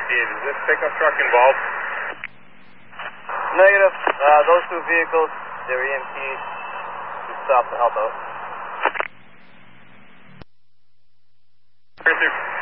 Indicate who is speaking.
Speaker 1: Is this pickup truck involved?
Speaker 2: Negative. Those two vehicles, they're EMTs who stopped to help out.
Speaker 1: Right there.